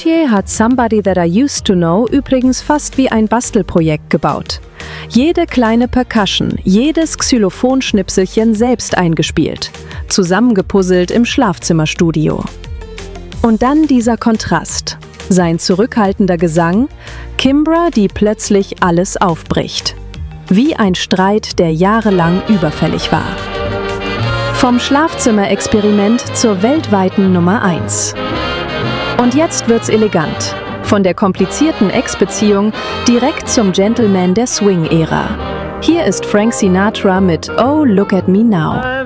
Gautier hat Somebody That I Used to Know übrigens fast wie ein Bastelprojekt gebaut. Jede kleine Percussion, jedes Xylophonschnipselchen selbst eingespielt, zusammengepuzzelt im Schlafzimmerstudio. Und dann dieser Kontrast. Sein zurückhaltender Gesang, Kimbra, die plötzlich alles aufbricht. Wie ein Streit, der jahrelang überfällig war. Vom Schlafzimmerexperiment zur weltweiten Nummer 1. Und jetzt wird's elegant. Von der komplizierten Ex-Beziehung direkt zum Gentleman der Swing-Ära. Hier ist Frank Sinatra mit Oh, Look at Me Now.